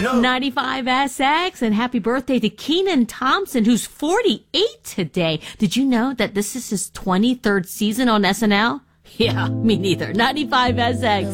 95SX, and happy birthday to Kenan Thompson, who's 48 today. Did you know that this is his 23rd season on SNL? Yeah, me neither. 95SX.